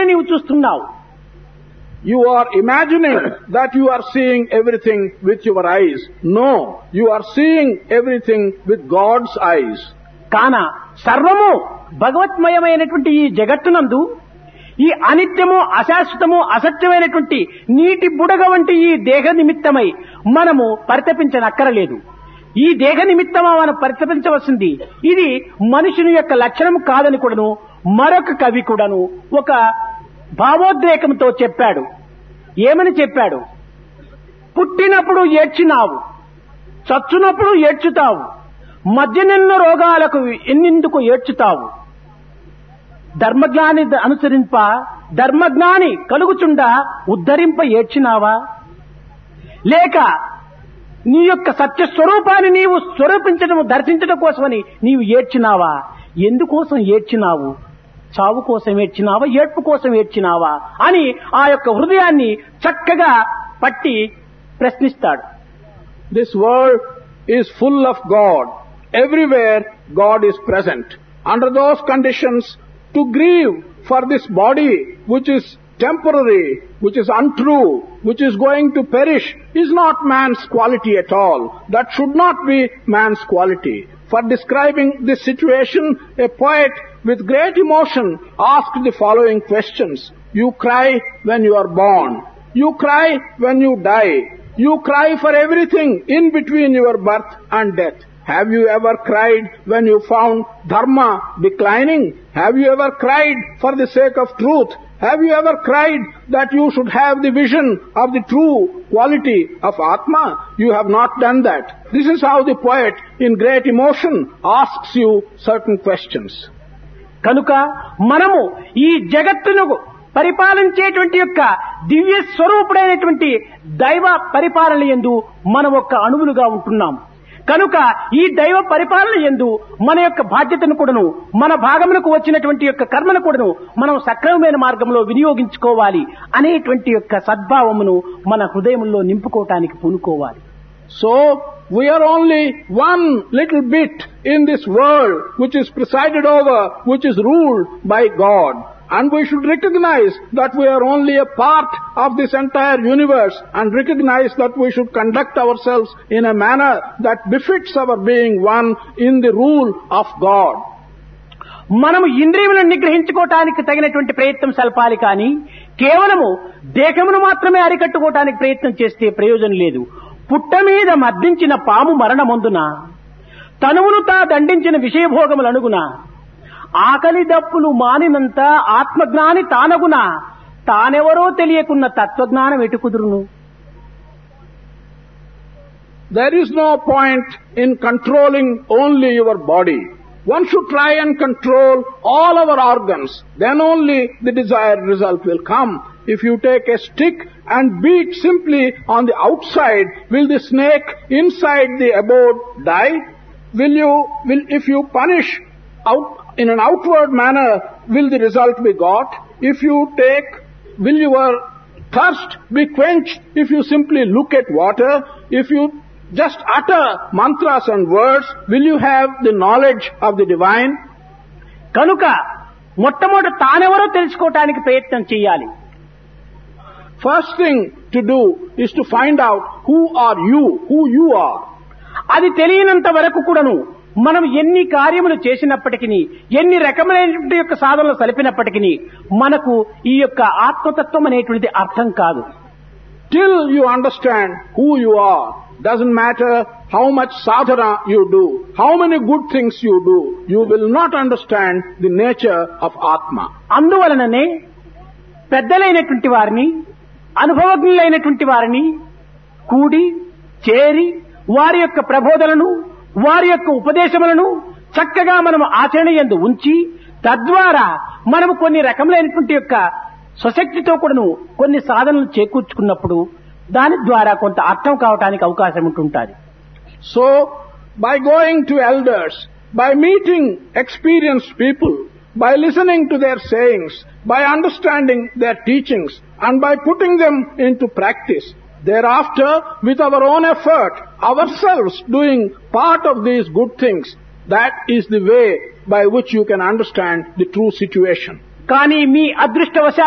నీవు చూస్తున్నావు. You are imagining that you are seeing everything with your eyes. No, you are seeing everything with God's eyes. కాన సర్వము భగవత్మయమైనటువంటి ఈ జగత్తునందు ఈ అనిత్యము, అశాశ్వతము, అసత్యమైనటువంటి నీటి బుడగ వంటి ఈ దేహ నిమిత్తమై మనము పరితపించనక్కరలేదు. ఈ దేహ నిమిత్తమా మనం పరితపించవలసింది. ఇది మనుషుని యొక్క లక్షణం కాదని కూడాను మరొక కవి కూడాను ఒక భావోద్రేకంతో చెప్పాడు. ఏమని చెప్పాడు? పుట్టినప్పుడు ఏడ్చినావు, చచ్చునప్పుడు ఏడ్చుతావు, మధ్యనెన్న రోగాలకు ఎన్నెందుకు ఏడ్చుతావు, ధర్మజ్ఞాని అనుసరింప ధర్మజ్ఞాని కలుగుచుండా ఉద్ధరింప ఏడ్చినావా, లేక నీ యొక్క సత్యస్వరూపాన్ని నీవు స్వరూపించడం దర్శించడం కోసమని నీవు ఏడ్చినావా? ఎందుకోసం ఏడ్చినావు? చావు కోసం ఏడ్చినావా, ఏడ్పు కోసం ఏడ్చినావా అని ఆ యొక్క హృదయాన్ని చక్కగా పట్టి ప్రశ్నిస్తాడు. This world is full of God. Everywhere God is present. Under those conditions, to grieve for this body which is temporary, which is untrue, which is going to perish, is not man's quality at all. That should not be man's quality. For describing this situation, a poet with great emotion asked the following questions. You cry when you are born. You cry when you die. You cry for everything in between your birth and death. Have you ever cried when you found dharma declining? Have you ever cried for the sake of truth? Have you ever cried that you should have the vision of the true quality of Atma? You have not done that. This is how the poet, in great emotion, asks you certain questions. కనుక మనము ఈ జగత్తును పరిపాలించేటువంటి యొక్క దివ్య స్వరూపుడైనటువంటి దైవ పరిపాలన యందు మనం ఒక్క అణువులుగా ఉంటున్నాం. కనుక ఈ దైవ పరిపాలన యందు మన యొక్క బాధ్యతను కూడాను, మన భాగమునకు వచ్చినటువంటి యొక్క కర్మను కూడాను మనం సక్రమమైన మార్గంలో వినియోగించుకోవాలి అనేటువంటి యొక్క సద్భావమును మన హృదయంలో నింపుకోవటానికి పూనుకోవాలి. So, we are only one little bit in this world which is presided over, which is ruled by God. And we should recognize that we are only a part of this entire universe and recognize that we should conduct ourselves in a manner that befits our being one in the rule of God. మనము ఇంద్రియములను నిగ్రహించుకోవటానికి తగినటువంటి ప్రయత్నం సల్పాలి కానీ కేవలము దేహమును మాత్రమే అరికట్టుకోవటానికి ప్రయత్నం చేస్తే ప్రయోజనం లేదు. పుట్ట మీద మద్దించిన పాము మరణమందున తనువును తా దండించిన విషయభోగములనుగున ఆకలి దప్పులు మానినంత ఆత్మజ్ఞాని తానగున తానెవరో తెలియకున్న తత్వజ్ఞానం ఎటు కుదురును. There is no point in controlling only your body. One should try and control all our organs. Then only the desired result will come. If you take a stick and beat simply on the outside, will the snake inside the abode die? If you punish out in an outward manner, will the result be got? Will your thirst be quenched if you simply look at water? If you just utter mantras and words, will you have the knowledge of the divine? కనుక మొట్టమొదట తానెవరో తెలుసుకోవటానికి ప్రయత్నం చేయాలి. First thing to do is to find out who you are. అది తెలియనంత వరకు కూడాను మనం ఎన్ని కార్యములు చేసినప్పటికీ, ఎన్ని రకమైనటువంటి యొక్క సాధనలు సలిపినప్పటికీ మనకు ఈ యొక్క ఆత్మతత్వం అనేటువంటిది అర్థం కాదు. Till you understand who you are, doesn't matter how much sadhana you do, how many good things you do, you will not understand the nature of Atma. అందువలననే పెద్దలైనటువంటి వారిని, అనుభవజ్ఞులైనటువంటి వారిని కూడి చేరి వారి యొక్క ప్రబోధనలను, వారి యొక్క ఉపదేశములను చక్కగా మనం ఆచరణ యందు ఉంచి తద్వారా మనము కొన్ని రకములైనటువంటి యొక్క స్వశక్తితో కూడాను కొన్ని సాధనలు చేకూర్చుకున్నప్పుడు దాని ద్వారా కొంత అర్థం కావడానికి అవకాశం ఉంటుంటుంది. So, by going to elders, by meeting experienced people, by listening to their sayings, by understanding their teachings, and by putting them into practice, thereafter, with our own effort, ourselves doing part of these good things, that is the way by which you can understand the true situation. కానీ మీ అదృష్టవశాత్తు